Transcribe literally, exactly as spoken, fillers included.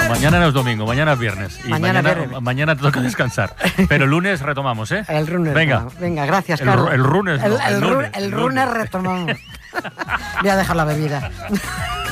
mañana no es domingo, mañana es viernes. Y Mañana mañana, viernes. mañana te toca descansar. Pero el lunes retomamos, ¿eh? El lunes. Venga. No. Venga, gracias, El, Carlos. el lunes, El, no, el, el ru- lunes. el el lunes retomamos. Voy a dejar la bebida.